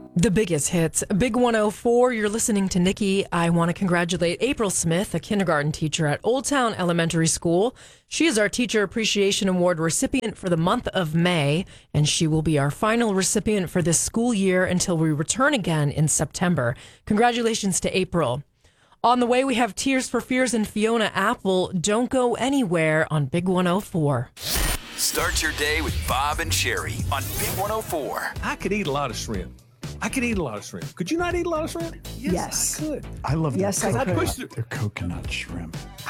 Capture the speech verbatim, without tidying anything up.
The biggest hits. Big one oh four, you're listening to Nikki. I want to congratulate April Smith, a kindergarten teacher at Old Town Elementary School. She is our Teacher Appreciation Award recipient for the month of May, and she will be our final recipient for this school year until we return again in September. Congratulations to April. On the way, we have Tears for Fears and Fiona Apple. Don't go anywhere on Big one oh four. Start your day with Bob and Sherry on Big one oh four. I could eat a lot of shrimp. I could eat a lot of shrimp. Could you not eat a lot of shrimp? Yes. I could. I love Yes, their, I I could. pushed their coconut shrimp.